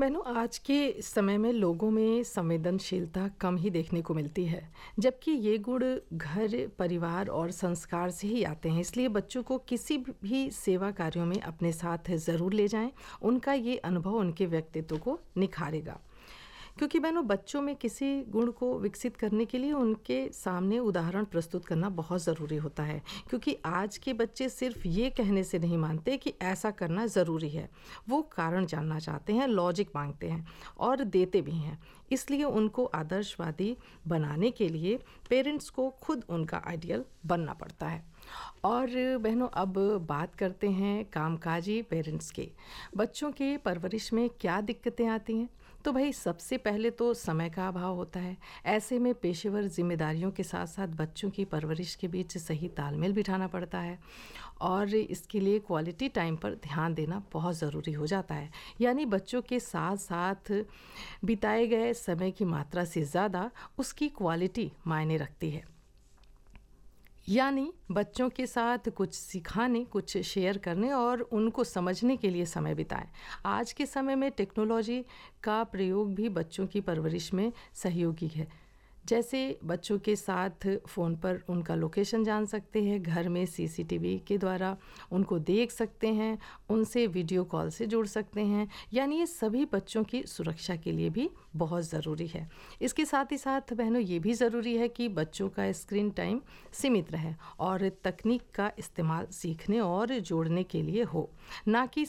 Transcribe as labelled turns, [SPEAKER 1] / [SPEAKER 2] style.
[SPEAKER 1] बहनों, आज के समय में लोगों में संवेदनशीलता कम ही देखने को मिलती है, जबकि ये गुण घर, परिवार और संस्कार से ही आते हैं। इसलिए बच्चों को किसी भी सेवा कार्यों में अपने साथ ज़रूर ले जाएं। उनका ये अनुभव उनके व्यक्तित्व को निखारेगा। क्योंकि बहनों, बच्चों में किसी गुण को विकसित करने के लिए उनके सामने उदाहरण प्रस्तुत करना बहुत ज़रूरी होता है। क्योंकि आज के बच्चे सिर्फ ये कहने से नहीं मानते कि ऐसा करना ज़रूरी है। वो कारण जानना चाहते हैं, लॉजिक मांगते हैं और देते भी हैं। इसलिए उनको आदर्शवादी बनाने के लिए पेरेंट्स को खुद उनका आइडियल बनना पड़ता है। और बहनों, अब बात करते हैं कामकाजी पेरेंट्स के। बच्चों के परवरिश में क्या दिक्कतें आती हैं? तो भाई, सबसे पहले तो समय का अभाव होता है। ऐसे में पेशेवर जिम्मेदारियों के साथ साथ बच्चों की परवरिश के बीच सही तालमेल बिठाना पड़ता है और इसके लिए क्वालिटी टाइम पर ध्यान देना बहुत ज़रूरी हो जाता है। यानी बच्चों के साथ साथ बिताए गए समय की मात्रा से ज़्यादा उसकी क्वालिटी मायने रखती है। यानी बच्चों के साथ कुछ सिखाने, कुछ शेयर करने और उनको समझने के लिए समय बिताएं। आज के समय में टेक्नोलॉजी का प्रयोग भी बच्चों की परवरिश में सहयोगी है। जैसे बच्चों के साथ फ़ोन पर उनका लोकेशन जान सकते हैं, घर में सीसीटीवी के द्वारा उनको देख सकते हैं, उनसे वीडियो कॉल से जुड़ सकते हैं। यानी ये सभी बच्चों की सुरक्षा के लिए भी बहुत ज़रूरी है। इसके साथ ही साथ बहनों, ये भी ज़रूरी है कि बच्चों का स्क्रीन टाइम सीमित रहे और तकनीक का इस्तेमाल सीखने और जोड़ने के लिए हो, ना कि